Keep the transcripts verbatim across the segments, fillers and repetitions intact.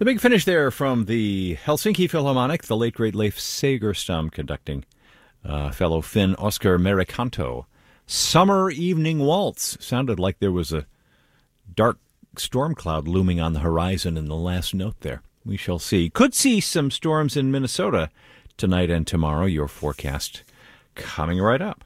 The big finish there from the Helsinki Philharmonic, the late great Leif Segerstam conducting uh, fellow Finn Oscar Merikanto. Summer Evening Waltz. Sounded like there was a dark storm cloud looming on the horizon in the last note there. We shall see. Could see some storms in Minnesota tonight and tomorrow. Your forecast coming right up.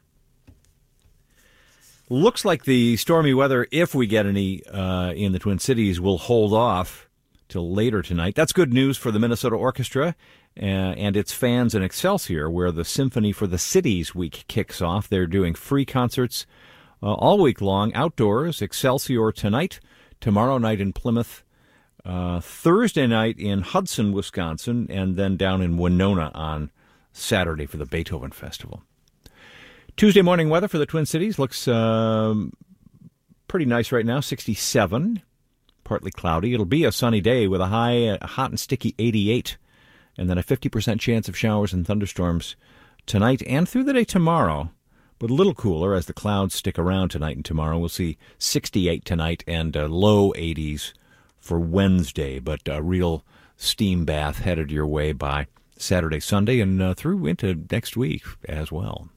Looks like the stormy weather, if we get any uh, in the Twin Cities, will hold off till later tonight. That's good news for the Minnesota Orchestra uh, and its fans in Excelsior, where the Symphony for the Cities week kicks off. They're doing free concerts uh, all week long, outdoors. Excelsior tonight, tomorrow night in Plymouth, uh, Thursday night in Hudson, Wisconsin, and then down in Winona on Saturday for the Beethoven Festival. Tuesday morning weather for the Twin Cities looks um, pretty nice right now, sixty-seven. Partly cloudy. It'll be a sunny day with a high, a hot and sticky eighty-eight, and then a fifty percent chance of showers and thunderstorms tonight and through the day tomorrow, but a little cooler as the clouds stick around tonight and tomorrow. We'll see sixty-eight tonight and uh, low eighties for Wednesday, but a real steam bath headed your way by Saturday, Sunday, and uh, through into next week as well.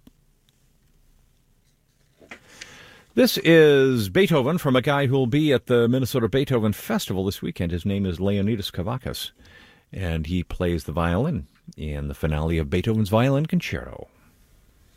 This is Beethoven from a guy who will be at the Minnesota Beethoven Festival this weekend. His name is Leonidas Kavakis, and he plays the violin in the finale of Beethoven's Violin Concerto.